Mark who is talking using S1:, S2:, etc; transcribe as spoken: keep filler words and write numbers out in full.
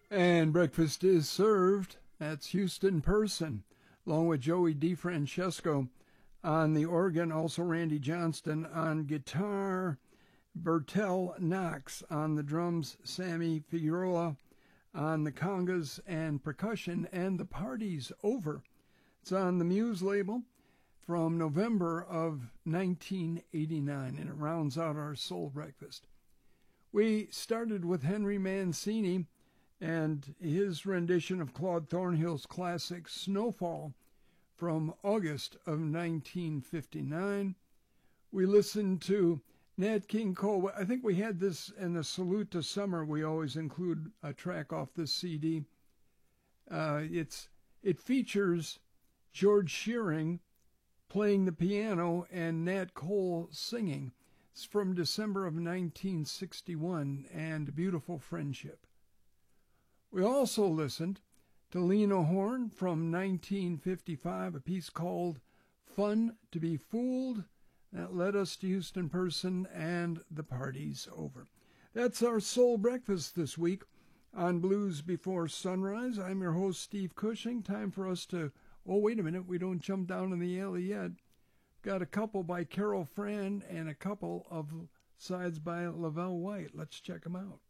S1: And breakfast is served. That's Houston Person, along with Joey DeFrancesco on the organ, also Randy Johnston on guitar, Bertel Knox on the drums, Sammy Figueroa on the congas and percussion, and The Party's Over. It's on the Muse label from November of nineteen eighty-nine, and it rounds out our Soul Breakfast. We started with Henry Mancini and his rendition of Claude Thornhill's classic Snowfall from August of nineteen fifty-nine. We listened to Nat King Cole. I think we had this in the Salute to Summer. We always include a track off this C D. Uh, it's It features George Shearing playing the piano and Nat Cole singing. It's from December of nineteen sixty-one, and Beautiful Friendship. We also listened to Lena Horne from nineteen fifty-five, a piece called Fun to be Fooled. That led us to Houston Person and The Party's Over. That's our Soul Breakfast this week on Blues Before Sunrise. I'm your host, Steve Cushing. Time for us to, oh, wait a minute, we don't jump down in the alley yet. Got a couple by Carol Fran and a couple of sides by Lavelle White. Let's check them out.